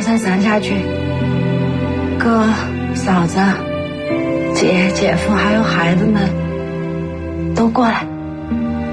才3家军，哥、嫂子、姐、姐夫还有孩子们都过来。